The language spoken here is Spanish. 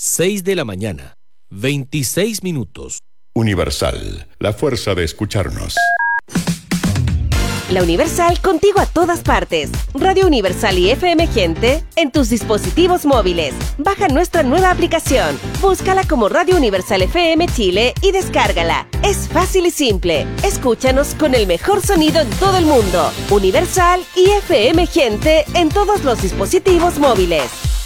6 de la mañana, 26 minutos. Universal, la fuerza de escucharnos. La Universal contigo a todas partes. Radio Universal y FM Gente en tus dispositivos móviles. Baja nuestra nueva aplicación. Búscala como Radio Universal FM Chile y descárgala. Es fácil y simple. Escúchanos con el mejor sonido en todo el mundo. Universal y FM Gente en todos los dispositivos móviles.